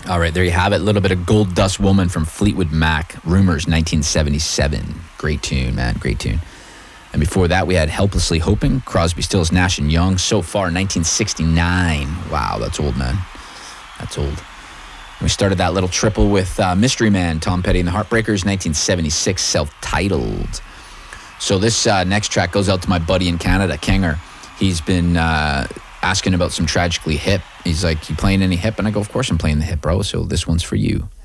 All right, there you have it. A little bit of Gold Dust Woman from Fleetwood Mac. Rumors, 1977. Great tune, man. Great tune. And before that, we had Helplessly Hoping, Crosby, Stills, Nash & Young. So Far, 1969. Wow, that's old, man. That's old. And we started that little triple with Mystery Man, Tom Petty and the Heartbreakers, 1976, self-titled. So this next track goes out to my buddy in Canada, Kenger. He's been asking about some Tragically Hip. He's like, you playing any hip? And I go, of course I'm playing the hip, bro. So this one's for you.